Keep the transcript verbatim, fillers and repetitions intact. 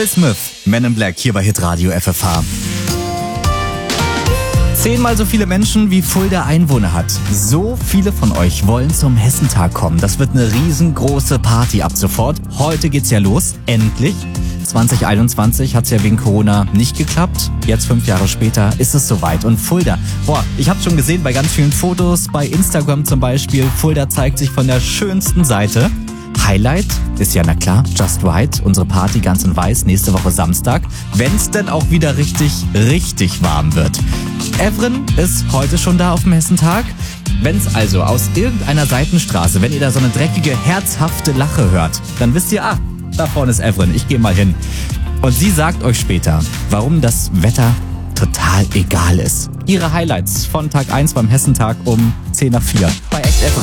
Will Smith, Men in Black, hier bei Hitradio F F H. Zehnmal so viele Menschen wie Fulda Einwohner hat. So viele von euch wollen zum Hessentag kommen. Das wird eine riesengroße Party ab sofort. Heute geht's ja los. Endlich. zwanzig einundzwanzig hat's ja wegen Corona nicht geklappt. Jetzt, fünf Jahre später, ist es soweit. Und Fulda, boah, ich hab's schon gesehen bei ganz vielen Fotos, bei Instagram zum Beispiel. Fulda zeigt sich von der schönsten Seite. Highlight ist ja, na klar, Just Right, unsere Party ganz in weiß, nächste Woche Samstag, wenn's denn auch wieder richtig, richtig warm wird. Evren ist heute schon da auf dem Hessentag. Wenn's also aus irgendeiner Seitenstraße, wenn ihr da so eine dreckige, herzhafte Lache hört, dann wisst ihr, ah, da vorne ist Evren, ich gehe mal hin. Und sie sagt euch später, warum das Wetter total egal ist. Ihre Highlights von Tag eins beim Hessentag um zehn nach vier bei Echt Evren.